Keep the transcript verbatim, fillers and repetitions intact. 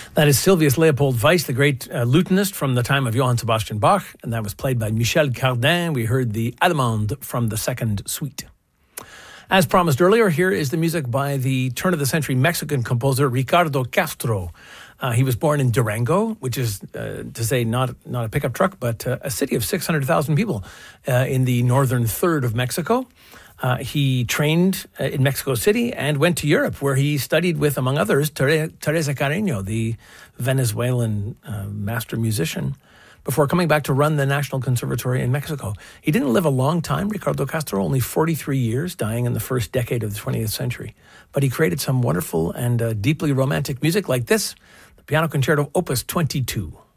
That is Sylvius Leopold Weiss, the great uh, lutenist from the time of Johann Sebastian Bach, and that was played by Michel Cardin. We heard the Allemande from the second suite. As promised earlier, here is the music by the turn-of-the-century Mexican composer Ricardo Castro. Uh, he was born in Durango, which is, uh, to say, not not a pickup truck, but uh, a city of six hundred thousand people uh, in the northern third of Mexico. Uh, he trained uh, in Mexico City and went to Europe, where he studied with, among others, Tere- Teresa Carreño, the Venezuelan uh, master musician, before coming back to run the National Conservatory in Mexico. He didn't live a long time, Ricardo Castro, only forty-three years, dying in the first decade of the twentieth century. But he created some wonderful and uh, deeply romantic music like this, the Piano Concerto Opus twenty-two.